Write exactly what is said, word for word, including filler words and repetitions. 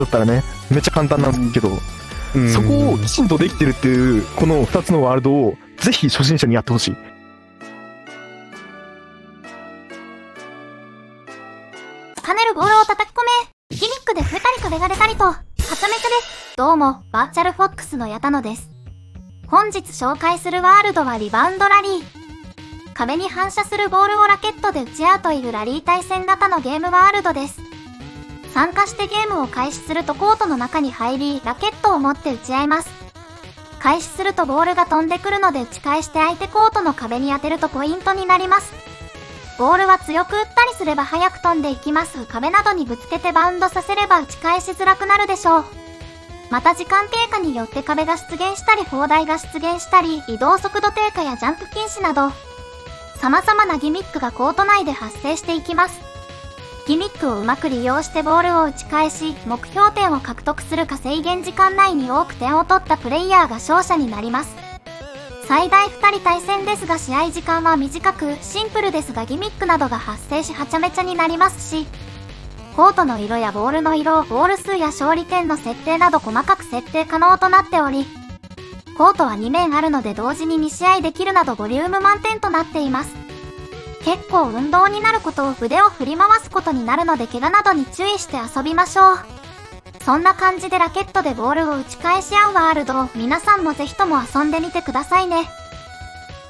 だったらね、めっちゃ簡単なんですけど、そこをきちんとできてるっていう、このふたつのワールドを、ぜひ初心者にやってほしい。 跳ねるボールを叩き込め、ギミックで触れたり壁が出たりと、はちゃめちゃです。どうも、バーチャルフォックスの矢田野です。本日紹介するワールドはリバウンドラリー。壁に反射するボールをラケットで打ち合うというラリー対戦型のゲームワールドです。参加してゲームを開始するとコートの中に入り、ラケットを持って打ち合います。開始するとボールが飛んでくるので打ち返して相手コートの壁に当てるとポイントになります。ボールは強く打ったりすれば速く飛んでいきます。壁などにぶつけてバウンドさせれば打ち返しづらくなるでしょう。また時間経過によって壁が出現したり砲台が出現したり、移動速度低下やジャンプ禁止など、様々なギミックがコート内で発生していきます。ギミックをうまく利用してボールを打ち返し、目標点を獲得するか制限時間内に多く点を取ったプレイヤーが勝者になります。最大ふたり対戦ですが試合時間は短く、シンプルですがギミックなどが発生しはちゃめちゃになりますし、コートの色やボールの色、ボール数や勝利点の設定など細かく設定可能となっており、コートはに面あるので同時にに試合できるなどボリューム満点となっています。結構運動になることを腕を振り回すことになるので怪我などに注意して遊びましょう。そんな感じでラケットでボールを打ち返し合うワールドを皆さんもぜひとも遊んでみてくださいね。